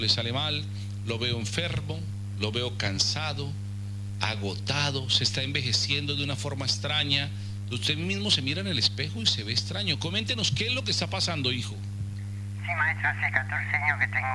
le sale mal, lo veo enfermo, lo veo cansado, agotado, se está envejeciendo de una forma extraña. Usted mismo se mira en el espejo y se ve extraño. Coméntenos qué es lo que está pasando, hijo. Sí, maestro, hace 14 años que tengo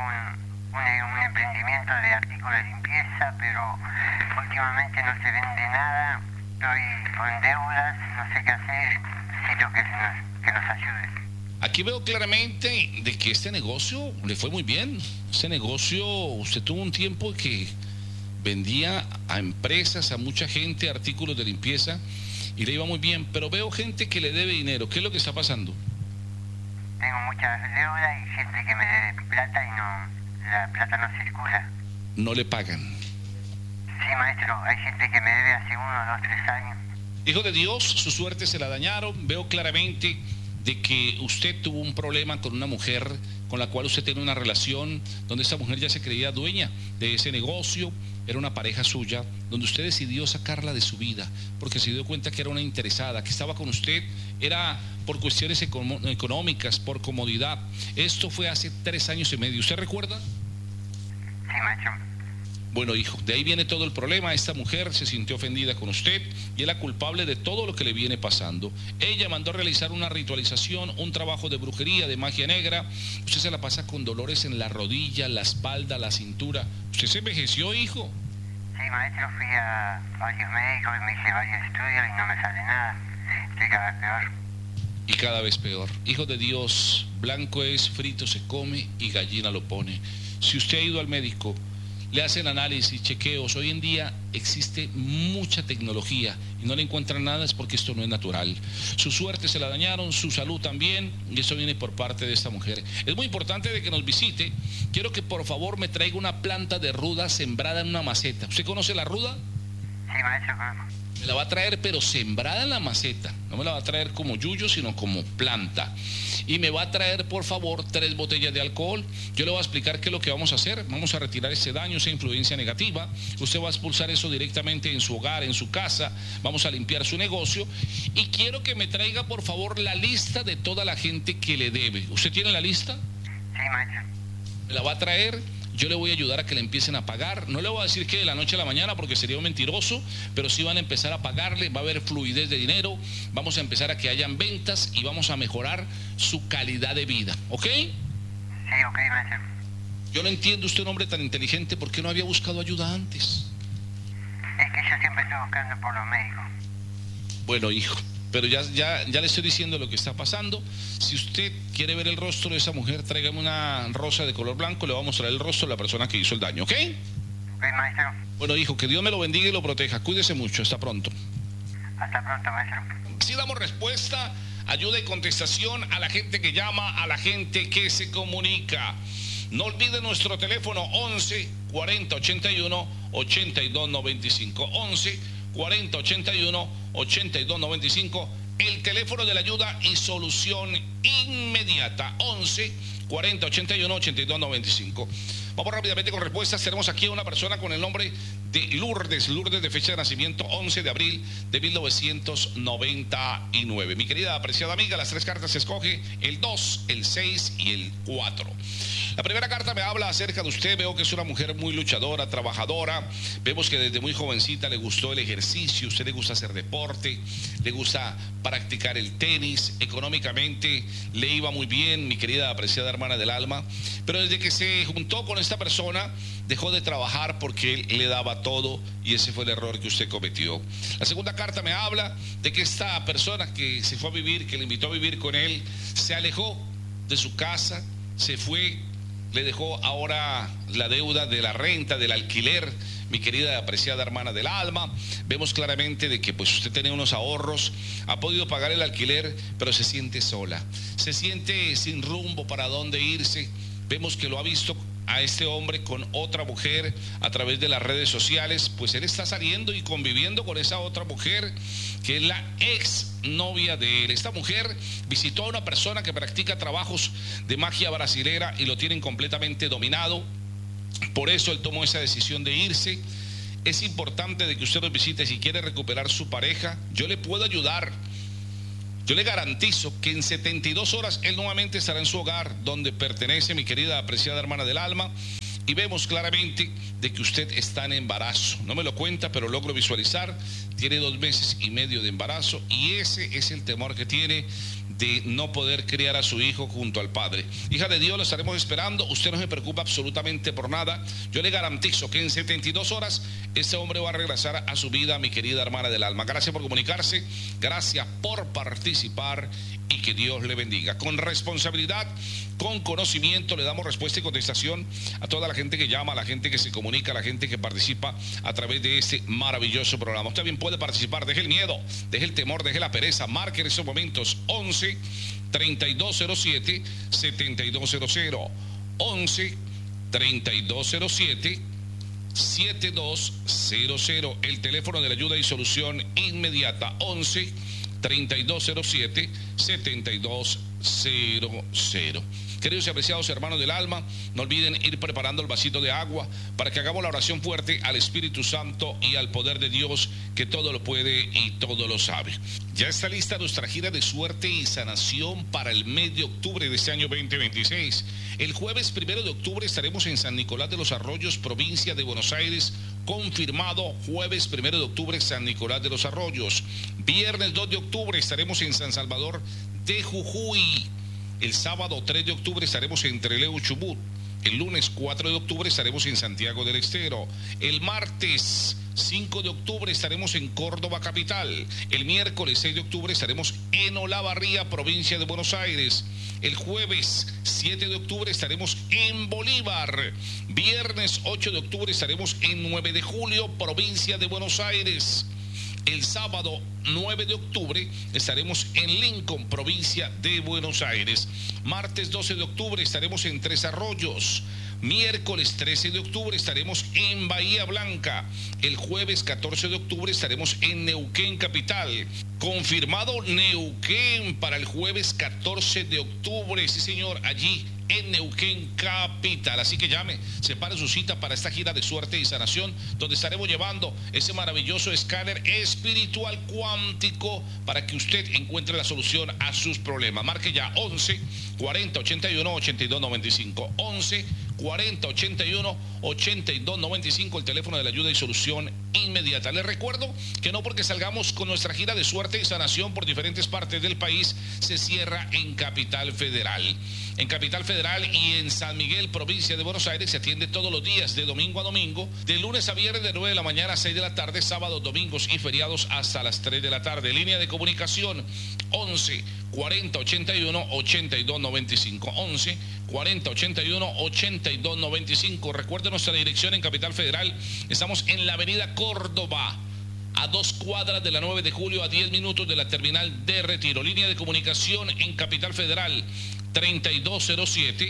un emprendimiento de artículos de limpieza, pero últimamente no se vende nada, estoy con deudas, no sé qué hacer, necesito que nos ayude. Aquí veo claramente de que este negocio le fue muy bien. Este negocio, usted tuvo un tiempo que vendía a empresas, a mucha gente, artículos de limpieza y le iba muy bien, pero veo gente que le debe dinero. ¿Qué es lo que está pasando? Tengo muchas deudas y gente que me debe plata y la plata no circula. No le pagan. Sí, maestro, hay gente que me debe hace 1, 2, 3 años. Hijo de Dios, su suerte se la dañaron. Veo claramente de que usted tuvo un problema con una mujer con la cual usted tiene una relación, donde esa mujer ya se creía dueña de ese negocio, era una pareja suya, donde usted decidió sacarla de su vida, porque se dio cuenta que era una interesada, que estaba con usted, era por cuestiones económicas, por comodidad. Esto fue hace 3 años y medio, ¿usted recuerda? Sí, maestro. Bueno, hijo, de ahí viene todo el problema. Esta mujer se sintió ofendida con usted y es la culpable de todo lo que le viene pasando. Ella mandó a realizar una ritualización, un trabajo de brujería, de magia negra. Usted se la pasa con dolores en la rodilla, la espalda, la cintura. ¿Usted se envejeció, hijo? Sí, maestro, fui a varios médicos y me hice varios estudios y no me sale nada. Estoy cada vez peor. Y cada vez peor. Hijo de Dios, blanco es, frito se come y gallina lo pone. Si usted ha ido al médico, le hacen análisis, chequeos, hoy en día existe mucha tecnología y no le encuentran nada, es porque esto no es natural. Su suerte se la dañaron, su salud también, y eso viene por parte de esta mujer. Es muy importante de que nos visite. Quiero que por favor me traiga una planta de ruda sembrada en una maceta. ¿Usted conoce la ruda? Sí, maestro, Me la va a traer pero sembrada en la maceta. No me la va a traer como yuyo, sino como planta. Y me va a traer por favor 3 botellas de alcohol. Yo le voy a explicar qué es lo que vamos a hacer. Vamos a retirar ese daño, esa influencia negativa. Usted va a expulsar eso directamente en su hogar, en su casa. Vamos a limpiar su negocio. Y quiero que me traiga por favor la lista de toda la gente que le debe. ¿Usted tiene la lista? sí, maestro. Me la va a traer. Yo le voy a ayudar a que le empiecen a pagar. No le voy a decir que de la noche a la mañana porque sería un mentiroso, pero sí van a empezar a pagarle, va a haber fluidez de dinero, vamos a empezar a que hayan ventas y vamos a mejorar su calidad de vida, ¿ok? Sí, ok, maestro. Yo no entiendo, usted un hombre tan inteligente, ¿por qué no había buscado ayuda antes? Es que yo siempre estoy buscando por los médicos. Bueno, hijo, pero ya le estoy diciendo lo que está pasando. Si usted quiere ver el rostro de esa mujer, tráigame una rosa de color blanco, le vamos a mostrar el rostro de la persona que hizo el daño, ¿ok? Ok, maestro. Bueno, hijo, que Dios me lo bendiga y lo proteja. Cuídese mucho, hasta pronto. Hasta pronto, maestro. Si damos respuesta, ayuda y contestación a la gente que llama, a la gente que se comunica. No olvide nuestro teléfono 11 40 81 82 95. 11 40 81 82 95. El teléfono de la ayuda y solución inmediata. 11 40 81 82 95. Vamos rápidamente con respuestas. Tenemos aquí a una persona con el nombre de Lourdes de fecha de nacimiento 11 de abril de 1999. Mi querida apreciada amiga, las 3 cartas se escoge el 2, el 6 y el 4. La primera carta me habla acerca de usted. Veo que es una mujer muy luchadora, trabajadora. Vemos que desde muy jovencita le gustó el ejercicio, usted le gusta hacer deporte, le gusta practicar el tenis, económicamente le iba muy bien, mi querida apreciada hermana del alma, pero desde que se juntó con esta persona dejó de trabajar porque él le daba todo y ese fue el error que usted cometió. La segunda carta me habla de que esta persona que se fue a vivir, que le invitó a vivir con él, se alejó de su casa, se fue, le dejó ahora la deuda de la renta, del alquiler. Mi querida apreciada hermana del alma, vemos claramente de que pues usted tiene unos ahorros, ha podido pagar el alquiler, pero se siente sola, se siente sin rumbo para dónde irse. Vemos que lo ha visto a este hombre con otra mujer a través de las redes sociales, pues él está saliendo y conviviendo con esa otra mujer que es la ex novia de él. Esta mujer visitó a una persona que practica trabajos de magia brasilera y lo tienen completamente dominado. Por eso él tomó esa decisión de irse. Es importante de que usted nos visite si quiere recuperar su pareja. Yo le puedo ayudar. Yo le garantizo que en 72 horas él nuevamente estará en su hogar donde pertenece, mi querida apreciada hermana del alma, y vemos claramente de que usted está en embarazo. No me lo cuenta, pero logro visualizar, tiene 2 meses y medio de embarazo y ese es el temor que tiene de no poder criar a su hijo junto al padre. Hija de Dios, lo estaremos esperando. Usted no se preocupa absolutamente por nada. Yo le garantizo que en 72 horas este hombre va a regresar a su vida, mi querida hermana del alma. Gracias por comunicarse, gracias por participar y que Dios le bendiga. Con responsabilidad, con conocimiento, le damos respuesta y contestación a toda la gente que llama, a la gente que se comunica, a la gente que participa a través de este maravilloso programa. Usted bien puede participar, deje el miedo, deje el temor, deje la pereza, marque en estos momentos 11 3207 7200, 11 3207 7200, el teléfono de la ayuda y solución inmediata, 11 3207 7200. Queridos y apreciados hermanos del alma, no olviden ir preparando el vasito de agua para que hagamos la oración fuerte al Espíritu Santo y al poder de Dios, que todo lo puede y todo lo sabe. Ya está lista nuestra gira de suerte y sanación para el mes de octubre de este año 2026. El jueves 1 de octubre estaremos en San Nicolás de los Arroyos, provincia de Buenos Aires. Confirmado, jueves 1 de octubre, San Nicolás de los Arroyos. Viernes 2 de octubre estaremos en San Salvador de Jujuy. El sábado 3 de octubre estaremos en Trelew, Chubut. El lunes 4 de octubre estaremos en Santiago del Estero. El martes 5 de octubre estaremos en Córdoba capital. El miércoles 6 de octubre estaremos en Olavarría, provincia de Buenos Aires. El jueves 7 de octubre estaremos en Bolívar. Viernes 8 de octubre estaremos en 9 de julio, provincia de Buenos Aires. El sábado 9 de octubre estaremos en Lincoln, provincia de Buenos Aires. Martes 12 de octubre estaremos en Tres Arroyos. Miércoles 13 de octubre estaremos en Bahía Blanca. El jueves 14 de octubre estaremos en Neuquén capital. Confirmado Neuquén para el jueves 14 de octubre. Sí, señor, allí en Neuquén capital. Así que llame, separe su cita para esta gira de suerte y sanación, donde estaremos llevando ese maravilloso escáner espiritual cuántico para que usted encuentre la solución a sus problemas. Marque ya 11 40 81 82 95, 11 40 81 82 95, el teléfono de la ayuda y solución inmediata. Les recuerdo que no porque salgamos con nuestra gira de suerte y sanación por diferentes partes del país se cierra en Capital Federal. En Capital Federal y en San Miguel, provincia de Buenos Aires, se atiende todos los días de domingo a domingo, de lunes a viernes de 9 de la mañana a 6 de la tarde, sábados, domingos y feriados hasta las 3 de la tarde. Línea de comunicación 11 40 81 82 95, 11 40 81 82 95. Recuerde nuestra dirección en Capital Federal. Estamos en la avenida Córdoba, a 2 cuadras de la 9 de julio, a 10 minutos de la terminal de Retiro. Línea de comunicación en Capital Federal 3207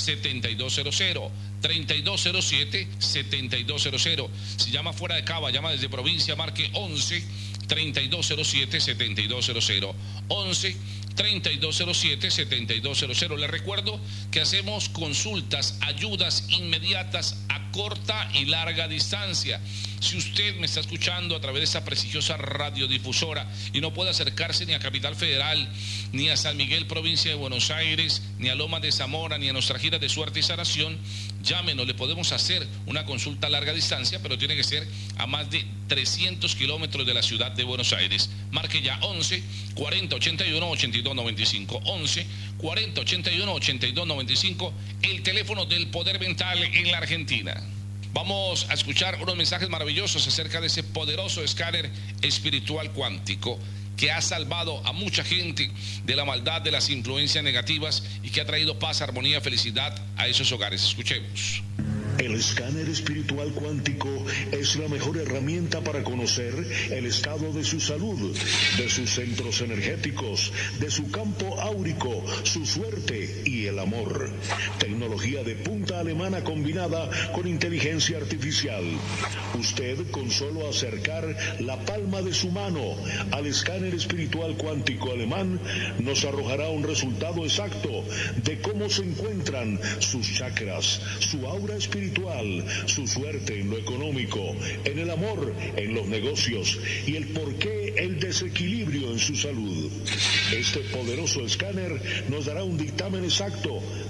7200, 3207 7200. Si llama fuera de Cava, llama desde provincia, marque 11 3207 7200, 11 3207 7200. Les recuerdo que hacemos consultas, ayudas inmediatas a corta y larga distancia. Si usted me está escuchando a través de esta prestigiosa radiodifusora y no puede acercarse ni a Capital Federal, ni a San Miguel, provincia de Buenos Aires, ni a Lomas de Zamora, ni a nuestra gira de suerte y sanación, llámenos, le podemos hacer una consulta a larga distancia, pero tiene que ser a más de 300 kilómetros de la ciudad de Buenos Aires. Marque ya 11 40 81 82 95, 11 40 81 82 95, el teléfono del poder mental en la Argentina. Vamos a escuchar unos mensajes maravillosos acerca de ese poderoso escáner espiritual cuántico que ha salvado a mucha gente de la maldad, de las influencias negativas y que ha traído paz, armonía, felicidad a esos hogares. Escuchemos. El escáner espiritual cuántico es la mejor herramienta para conocer el estado de su salud, de sus centros energéticos, de su campo áurico, su suerte y el amor. Tecnología de punta alemana combinada con inteligencia artificial. Usted, con solo acercar la palma de su mano al escáner espiritual cuántico alemán, nos arrojará un resultado exacto de cómo se encuentran sus chakras, su aura espiritual, su suerte en lo económico, en el amor, en los negocios y el porqué el desequilibrio en su salud. Este poderoso escáner nos dará un dictamen exacto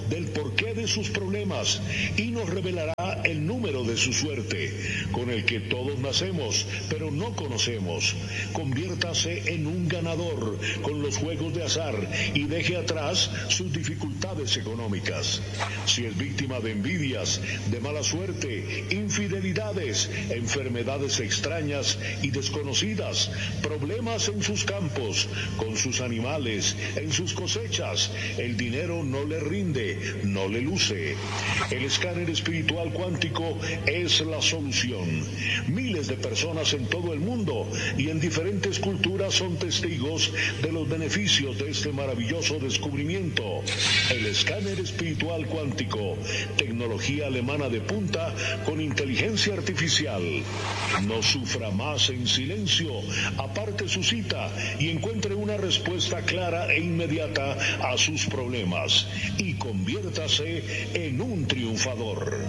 del porqué de sus problemas y nos revelará el número de su suerte, con el que todos nacemos, pero no conocemos. Conviértase en un ganador con los juegos de azar y deje atrás sus dificultades económicas. Si es víctima de envidias, de mala suerte, infidelidades, enfermedades extrañas y desconocidas, problemas en sus campos, con sus animales, en sus cosechas, el dinero no le rinde, no le luce. El escáner espiritual cuántico es la solución. Miles de personas en todo el mundo y en diferentes culturas son testigos de los beneficios de este maravilloso descubrimiento. El escáner espiritual cuántico, tecnología alemana de punta con inteligencia artificial. No sufra más en silencio, aparte su cita y encuentre una respuesta clara e inmediata a sus problemas y conviértase en un triunfador.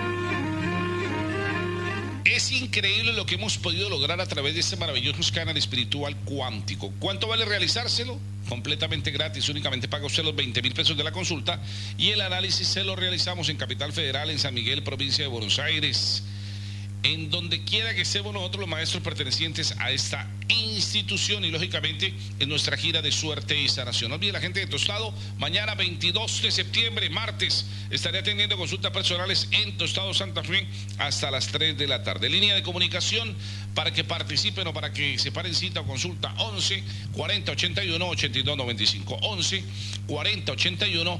Es increíble lo que hemos podido lograr a través de este maravilloso escáner espiritual cuántico. ¿Cuánto vale realizárselo? Completamente gratis, únicamente paga usted los 20.000 pesos de la consulta y el análisis se lo realizamos en Capital Federal, en San Miguel, provincia de Buenos Aires. En donde quiera que estemos nosotros los maestros pertenecientes a esta institución y lógicamente en nuestra gira de suerte y sanación. No olvide la gente de Tostado, mañana 22 de septiembre, martes, estaré atendiendo consultas personales en Tostado Santa Fe hasta las 3 de la tarde. Línea de comunicación para que participen o para que se paren cita o consulta 11 40 81 82 95, 11 40 81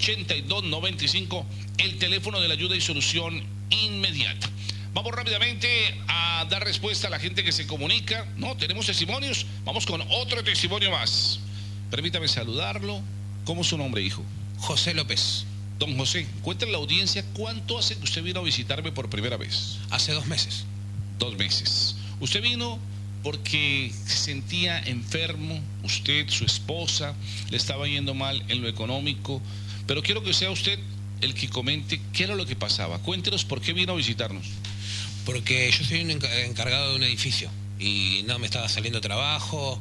82 95, el teléfono de la ayuda y solución inmediata. Vamos rápidamente a dar respuesta a la gente que se comunica. No, tenemos testimonios. Vamos con otro testimonio más. Permítame saludarlo. ¿Cómo es su nombre, hijo? José López. Don José, cuéntale a la audiencia cuánto hace que usted vino a visitarme por primera vez. Hace 2 meses. 2 meses. Usted vino porque se sentía enfermo, usted, su esposa, le estaba yendo mal en lo económico, pero quiero que sea usted el que comente qué era lo que pasaba. Cuéntenos por qué vino a visitarnos. Porque yo soy un encargado de un edificio y no me estaba saliendo trabajo,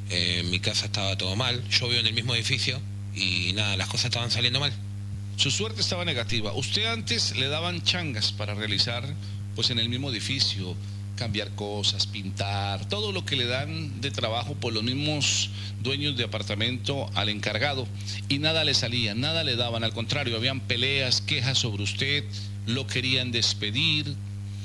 mi casa estaba todo mal, yo vivo en el mismo edificio y nada, las cosas estaban saliendo mal. Su suerte estaba negativa. Usted antes le daban changas para realizar, pues en el mismo edificio, cambiar cosas, pintar, todo lo que le dan de trabajo por los mismos dueños de apartamento al encargado, y nada le salía, nada le daban, al contrario, habían peleas, quejas sobre usted, lo querían despedir.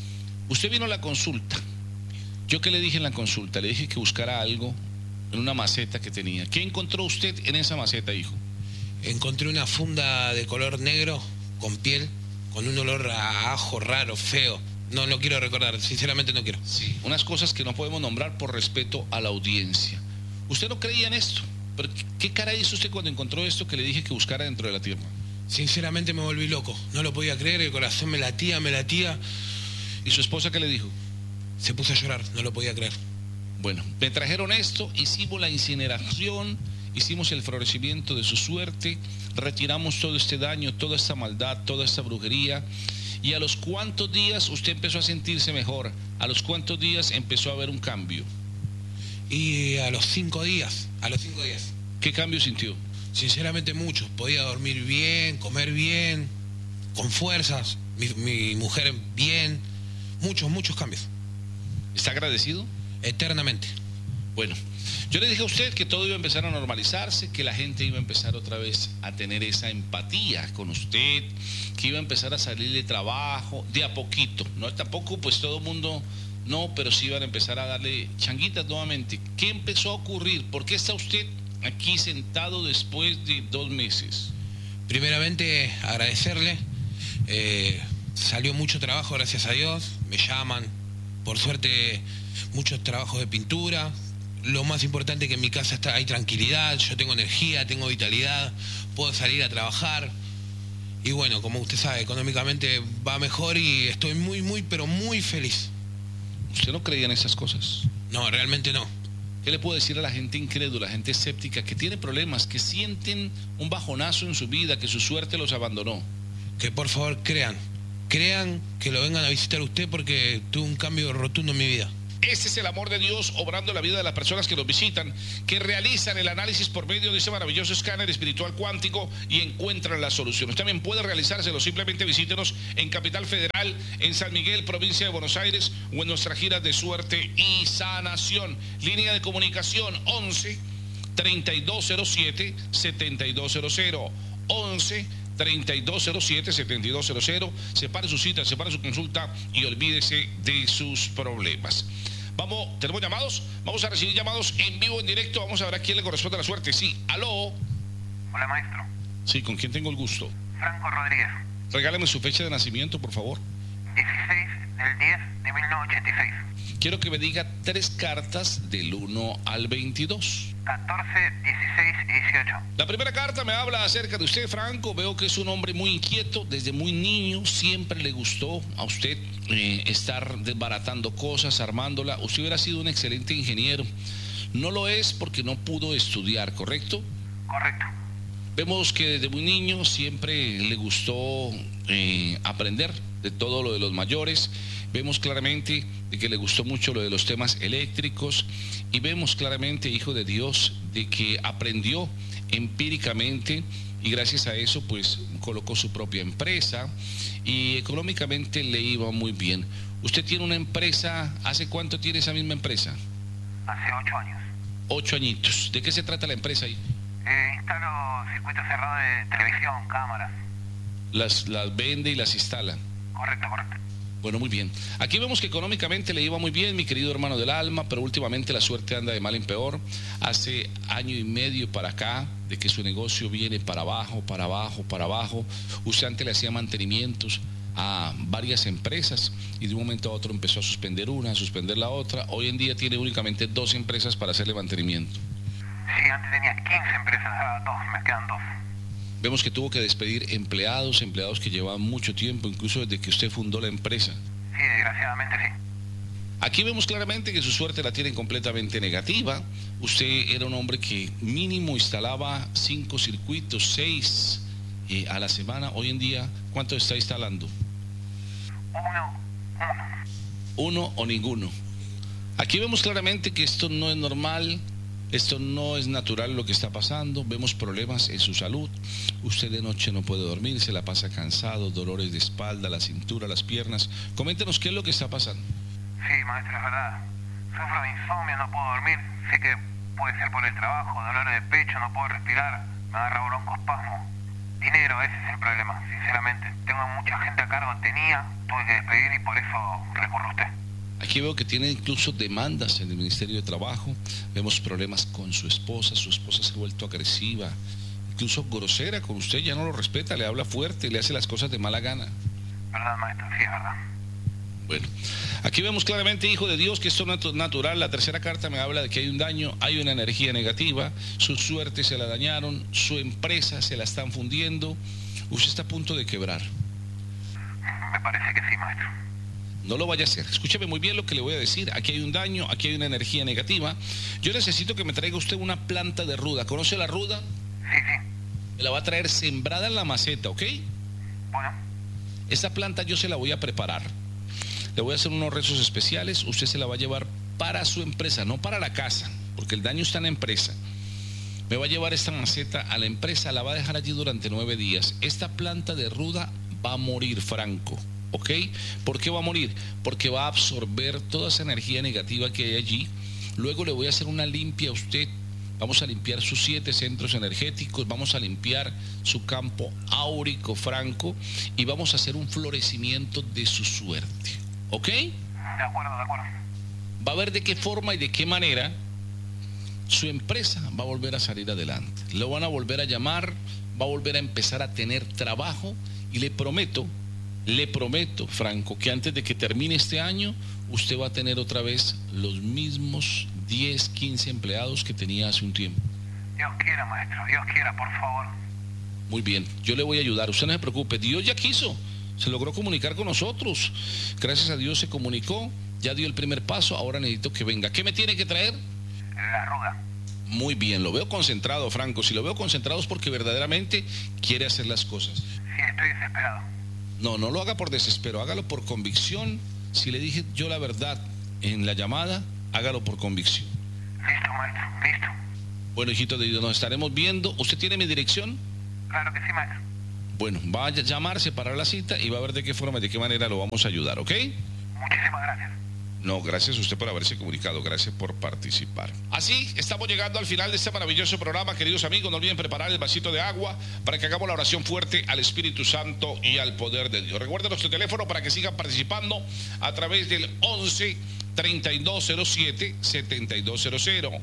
Usted vino a la consulta. ¿Yo qué le dije en la consulta? Le dije que buscara algo en una maceta que tenía. ¿Qué encontró usted en esa maceta, hijo? Encontré una funda de color negro con piel, con un olor a ajo raro, feo. No quiero recordar, sinceramente no quiero. Sí, unas cosas que no podemos nombrar por respeto a la audiencia. Usted no creía en esto, pero ¿qué cara hizo usted cuando encontró esto que le dije que buscara dentro de la tierra? Sinceramente me volví loco, no lo podía creer, el corazón me latía. ¿Y su esposa qué le dijo? Se puso a llorar, no lo podía creer. Bueno, me trajeron esto, hicimos la incineración, hicimos el florecimiento de su suerte, retiramos todo este daño, toda esta maldad, toda esta brujería. ¿Y a los cuántos días usted empezó a sentirse mejor? ¿A los cuántos días empezó a haber un cambio? Y a los 5 días, ¿Qué cambio sintió? Sinceramente muchos, podía dormir bien, comer bien, con fuerzas, mi mujer bien, muchos cambios. ¿Está agradecido? Eternamente. Bueno, yo le dije a usted que todo iba a empezar a normalizarse, que la gente iba a empezar otra vez a tener esa empatía con usted, que iba a empezar a salir de trabajo de a poquito, no tampoco pues todo el mundo, no, pero sí iban a empezar a darle changuitas nuevamente. ¿Qué empezó a ocurrir? ¿Por qué está usted aquí sentado después de 2 meses? Primeramente agradecerle, salió mucho trabajo, gracias a Dios, me llaman, por suerte muchos trabajos de pintura. Lo más importante es que en mi casa hay tranquilidad, yo tengo energía, tengo vitalidad, puedo salir a trabajar. Y bueno, como usted sabe, económicamente va mejor y estoy pero muy feliz. ¿Usted no creía en esas cosas? No, realmente no. ¿Qué le puedo decir a la gente incrédula, a la gente escéptica, que tiene problemas, que sienten un bajonazo en su vida, que su suerte los abandonó? Que por favor crean que lo vengan a visitar usted porque tuve un cambio rotundo en mi vida. Este es el amor de Dios obrando en la vida de las personas que nos visitan, que realizan el análisis por medio de ese maravilloso escáner espiritual cuántico y encuentran la solución. Usted también puede realizárselo, simplemente visítenos en Capital Federal, en San Miguel, provincia de Buenos Aires, o en nuestra gira de suerte y sanación. Línea de comunicación 11-3207-7200. 11-3207-7200. Separe su cita, separe su consulta y olvídese de sus problemas. Vamos, ¿tenemos llamados? Vamos a recibir llamados en vivo, en directo. Vamos a ver a quién le corresponde la suerte. Sí, aló. Hola, maestro. Sí, ¿con quién tengo el gusto? Franco Rodríguez. Regáleme su fecha de nacimiento, por favor. 16 del 10 de 1986. Quiero que me diga 3 cartas del 1 al 22. 14, 16 y 18. La primera carta me habla acerca de usted, Franco. Veo que es un hombre muy inquieto. Desde muy niño siempre le gustó a usted estar desbaratando cosas, armándola. Usted hubiera sido un excelente ingeniero. No lo es porque no pudo estudiar, ¿correcto? Correcto. Vemos que desde muy niño siempre le gustó aprender de todo lo de los mayores. Vemos claramente de que le gustó mucho lo de los temas eléctricos y vemos claramente, hijo de Dios, de que aprendió empíricamente y gracias a eso pues colocó su propia empresa y económicamente le iba muy bien. Usted tiene una empresa, ¿hace cuánto tiene esa misma empresa? Hace 8 años. 8 añitos. ¿De qué se trata la empresa ahí? Instalo circuitos cerrados de televisión, cámaras. Las vende y las instala. Correcto, correcto. Bueno, muy bien. Aquí vemos que económicamente le iba muy bien, mi querido hermano del alma, pero últimamente la suerte anda de mal en peor. Hace año y medio para acá, de que su negocio viene para abajo, para abajo, para abajo. Usted antes le hacía mantenimientos a varias empresas y de un momento a otro empezó a suspender una, a suspender la otra. Hoy en día tiene únicamente 2 empresas para hacerle mantenimiento. Sí, antes tenía 15 empresas, ahora 2, me quedan 2. Vemos que tuvo que despedir empleados que llevaban mucho tiempo, incluso desde que usted fundó la empresa. Sí, desgraciadamente sí. Aquí vemos claramente que su suerte la tienen completamente negativa. Usted era un hombre que mínimo instalaba 5 circuitos, 6 a la semana. Hoy en día, ¿cuánto está instalando? Uno o ninguno. Aquí vemos claramente que esto no es normal. Esto no es natural lo que está pasando. Vemos problemas en su salud. Usted de noche no puede dormir, se la pasa cansado, dolores de espalda, la cintura, las piernas. Coméntenos qué es lo que está pasando. Sí, maestro, es verdad. Sufro de insomnio, no puedo dormir. Sé que puede ser por el trabajo, dolores de pecho, no puedo respirar. Me agarra broncoespasmo. Dinero, ese es el problema, sinceramente. Tengo mucha gente a cargo, tuve que despedir y por eso recurro a usted. Aquí veo que tiene incluso demandas en el Ministerio de Trabajo. Vemos problemas con su esposa se ha vuelto agresiva, incluso grosera con usted, ya no lo respeta, le habla fuerte, le hace las cosas de mala gana. Verdad, maestro, sí, es verdad. Bueno, aquí vemos claramente, hijo de Dios, que esto no es natural. La tercera carta me habla de que hay un daño, hay una energía negativa, su suerte se la dañaron, su empresa se la están fundiendo, usted está a punto de quebrar. Me parece que sí, maestro. No lo vaya a hacer. Escúcheme muy bien lo que le voy a decir. Aquí hay un daño, aquí hay una energía negativa. Yo necesito que me traiga usted una planta de ruda. ¿Conoce la ruda? Sí, sí. Me la va a traer sembrada en la maceta, ¿ok? Bueno. Esta planta yo se la voy a preparar. Le voy a hacer unos rezos especiales. Usted se la va a llevar para su empresa, no para la casa, porque el daño está en la empresa. Me va a llevar esta maceta a la empresa, la va a dejar allí durante 9 días. Esta planta de ruda va a morir, Franco. ¿Ok? ¿Por qué va a morir? Porque va a absorber toda esa energía negativa que hay allí. Luego le voy a hacer una limpia a usted. Vamos a limpiar sus 7 centros energéticos, vamos a limpiar su campo áurico, Franco, y vamos a hacer un florecimiento de su suerte. ¿Ok? De acuerdo, de acuerdo. Va a ver de qué forma y de qué manera su empresa va a volver a salir adelante. Lo van a volver a llamar, va a volver a empezar a tener trabajo y le prometo, Franco, que antes de que termine este año, usted va a tener otra vez los mismos 10, 15 empleados que tenía hace un tiempo. Dios quiera, maestro, Dios quiera, por favor. Muy bien, yo le voy a ayudar, usted no se preocupe, Dios ya quiso, se logró comunicar con nosotros. Gracias a Dios se comunicó, ya dio el primer paso, ahora necesito que venga. ¿Qué me tiene que traer? La ruda. Muy bien, lo veo concentrado, Franco. Si lo veo concentrado es porque verdaderamente quiere hacer las cosas. Sí, estoy desesperado. No lo haga por desespero, hágalo por convicción. Si le dije yo la verdad, en la llamada, hágalo por convicción. Listo, maestro, listo. Bueno, hijito de Dios, nos estaremos viendo. ¿Usted tiene mi dirección? Claro que sí, maestro. Bueno, va a llamar, separar la cita y va a ver de qué forma, de qué manera lo vamos a ayudar, ¿ok? Muchísimas gracias. No, gracias a usted por haberse comunicado, gracias por participar. Así, estamos llegando al final de este maravilloso programa, queridos amigos. No olviden preparar el vasito de agua para que hagamos la oración fuerte al Espíritu Santo y al poder de Dios. Recuerden nuestro teléfono para que sigan participando a través del 11-3207-7200.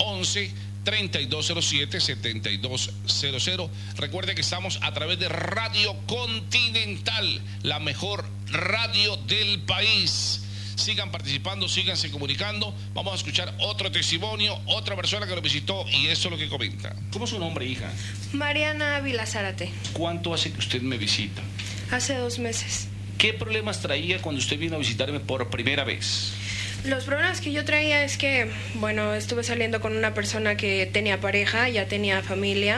11-3207-7200. Recuerde que estamos a través de Radio Continental, la mejor radio del país. Sigan participando, síganse comunicando. Vamos a escuchar otro testimonio, otra persona que lo visitó y eso es lo que comenta. ¿Cómo es su nombre, hija? Mariana Ávila Zárate. ¿Cuánto hace que usted me visita? Hace 2 meses. ¿Qué problemas traía cuando usted vino a visitarme por primera vez? Los problemas que yo traía es que, bueno, estuve saliendo con una persona que tenía pareja, ya tenía familia.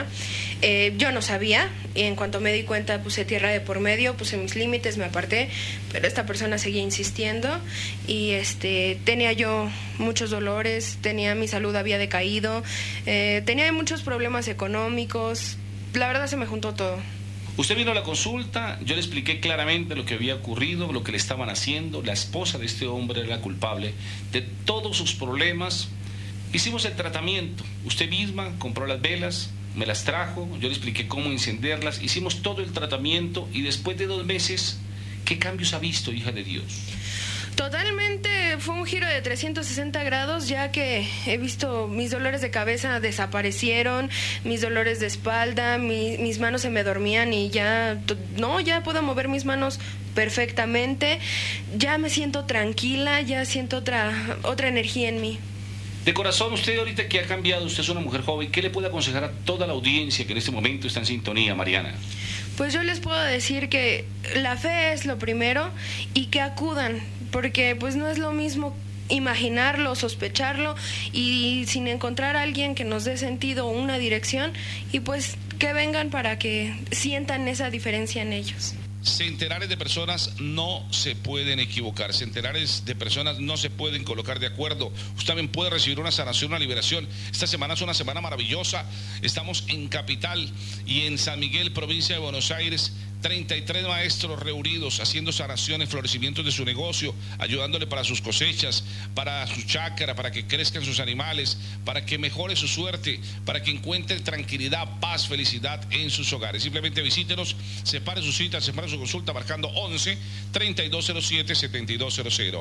Yo no sabía y en cuanto me di cuenta puse tierra de por medio, puse mis límites, me aparté, pero esta persona seguía insistiendo y tenía yo muchos dolores, mi salud había decaído, tenía muchos problemas económicos, la verdad se me juntó todo. Usted vino a la consulta, yo le expliqué claramente lo que había ocurrido, lo que le estaban haciendo. La esposa de este hombre era la culpable de todos sus problemas. Hicimos el tratamiento. Usted misma compró las velas, me las trajo, yo le expliqué cómo encenderlas. Hicimos todo el tratamiento y después de 2 meses, ¿qué cambios ha visto, hija de Dios? Totalmente fue un giro de 360 grados, ya que he visto mis dolores de cabeza desaparecieron, mis dolores de espalda, mis manos se me dormían y ya puedo mover mis manos perfectamente, ya me siento tranquila, ya siento otra energía en mí. De corazón, usted ahorita que ha cambiado, usted es una mujer joven, ¿qué le puede aconsejar a toda la audiencia que en este momento está en sintonía, Mariana? Pues yo les puedo decir que la fe es lo primero y que acudan, porque pues no es lo mismo imaginarlo, sospecharlo y sin encontrar a alguien que nos dé sentido o una dirección y pues que vengan para que sientan esa diferencia en ellos. Centenares de personas no se pueden equivocar, centenares de personas no se pueden colocar de acuerdo. Usted también puede recibir una sanación, una liberación. Esta semana es una semana maravillosa. Estamos en Capital y en San Miguel, provincia de Buenos Aires. 33 maestros reunidos haciendo sanaciones, florecimientos de su negocio, ayudándole para sus cosechas, para su chácara, para que crezcan sus animales, para que mejore su suerte, para que encuentre tranquilidad, paz, felicidad en sus hogares. Simplemente visítenos, separe su cita, separe su consulta marcando 11-3207-7200.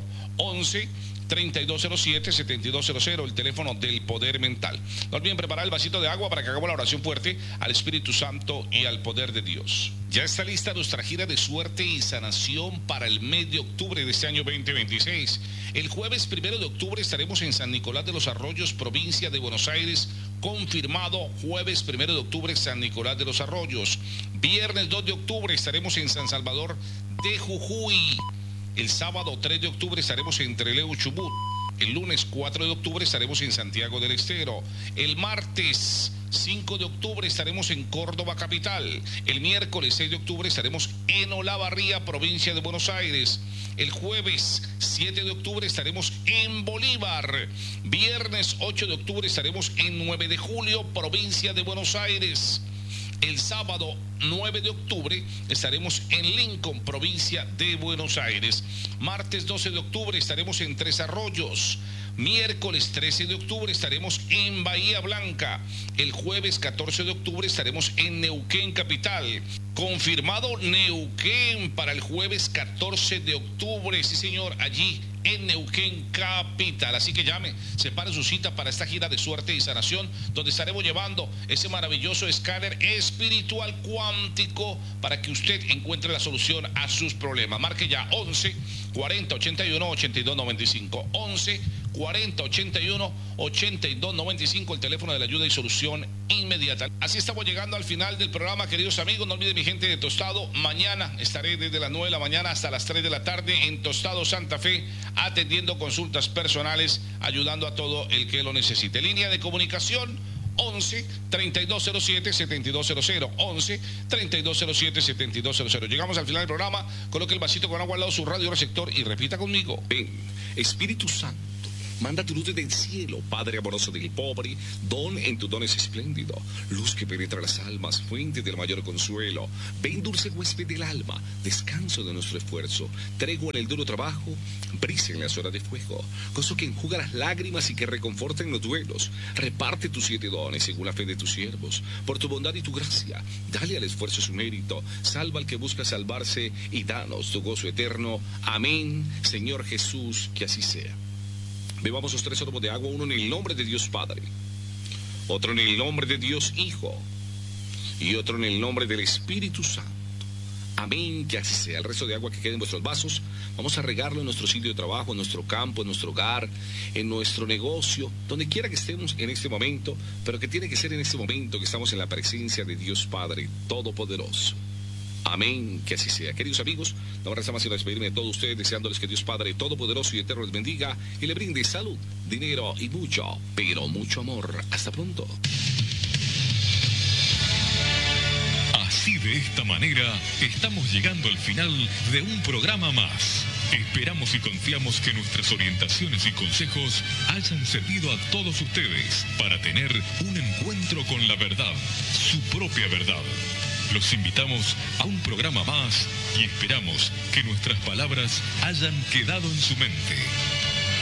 11-3207-7200, el teléfono del poder mental. No olviden preparar el vasito de agua para que hagamos la oración fuerte al Espíritu Santo y al poder de Dios. Ya está lista nuestra gira de suerte y sanación para el mes de octubre de este año 2026. El jueves 1 de octubre estaremos en San Nicolás de los Arroyos, provincia de Buenos Aires. Confirmado, jueves 1 de octubre, San Nicolás de los Arroyos. Viernes 2 de octubre estaremos en San Salvador de Jujuy. El sábado 3 de octubre estaremos en Trelew, Chubut. El lunes 4 de octubre estaremos en Santiago del Estero. El martes 5 de octubre estaremos en Córdoba capital. El miércoles 6 de octubre estaremos en Olavarría, provincia de Buenos Aires. El jueves 7 de octubre estaremos en Bolívar. Viernes 8 de octubre estaremos en 9 de julio, provincia de Buenos Aires. El sábado 9 de octubre estaremos en Lincoln, provincia de Buenos Aires. Martes 12 de octubre estaremos en Tres Arroyos. Miércoles 13 de octubre estaremos en Bahía Blanca. El jueves 14 de octubre estaremos en Neuquén capital. Confirmado Neuquén para el jueves 14 de octubre. Sí, señor, allí en Neuquén capital. Así que llame, separe su cita para esta gira de suerte y sanación, donde estaremos llevando ese maravilloso escáner espiritual cuántico para que usted encuentre la solución a sus problemas. Marque ya 11 40 81 82 95. 11 40 81 82 95, el teléfono de la ayuda y solución inmediata. Así estamos llegando al final del programa, queridos amigos. No olviden, mi gente de Tostado, mañana estaré desde las 9 de la mañana hasta las 3 de la tarde en Tostado, Santa Fe, atendiendo consultas personales, ayudando a todo el que lo necesite. Línea de comunicación 11-3207-7200. 11-3207-7200. Llegamos al final del programa. Coloque el vasito con agua al lado de su radio receptor y repita conmigo. Ven, Espíritu Santo. Manda tu luz desde el cielo, Padre amoroso del pobre, don en tu don es espléndido, luz que penetra las almas, fuente del mayor consuelo. Ven, dulce huésped del alma, descanso de nuestro esfuerzo, tregua en el duro trabajo, brisa en las horas de fuego, gozo que enjuga las lágrimas y que reconforta en los duelos. Reparte tus 7 dones según la fe de tus siervos, por tu bondad y tu gracia, dale al esfuerzo su mérito, salva al que busca salvarse y danos tu gozo eterno. Amén, Señor Jesús, que así sea. Bebamos los 3 sorbos de agua, uno en el nombre de Dios Padre, otro en el nombre de Dios Hijo y otro en el nombre del Espíritu Santo. Amén, que así sea. El resto de agua que quede en vuestros vasos, vamos a regarlo en nuestro sitio de trabajo, en nuestro campo, en nuestro hogar, en nuestro negocio, donde quiera que estemos en este momento, pero que tiene que ser en este momento que estamos en la presencia de Dios Padre Todopoderoso. Amén, que así sea. Queridos amigos, no me resta más sino despedirme de todos ustedes, deseándoles que Dios Padre Todopoderoso y Eterno les bendiga y le brinde salud, dinero y mucho, pero mucho amor. Hasta pronto. Así, de esta manera, estamos llegando al final de un programa más. Esperamos y confiamos que nuestras orientaciones y consejos hayan servido a todos ustedes para tener un encuentro con la verdad, su propia verdad. Los invitamos a un programa más y esperamos que nuestras palabras hayan quedado en su mente.